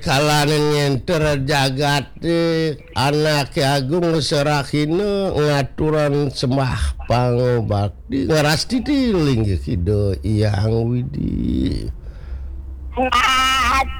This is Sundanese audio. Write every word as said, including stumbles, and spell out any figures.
kalangan terjagat anak Agung Serahino ngaturan sembah pangobakti ngerasti tiling gitu yang Widi